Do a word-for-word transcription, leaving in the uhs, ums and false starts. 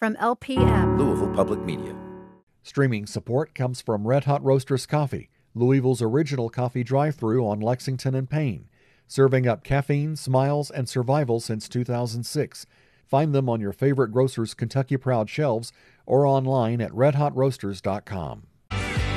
from L P M. Louisville Public Media. Streaming support comes from Red Hot Roasters Coffee, Louisville's original coffee drive-thru on Lexington and Payne, serving up caffeine, smiles, and survival since two thousand six. Find them on your favorite grocer's Kentucky Proud shelves or online at red hot roasters dot com.